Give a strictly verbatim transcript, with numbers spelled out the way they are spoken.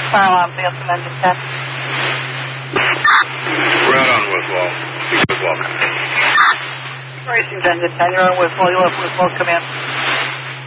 Fire alarm, please, from engine ten. Right on Wiswall. Wiswall, come in. Racing to engine ten, you're on Wiswall, you'll have Wiswall come in.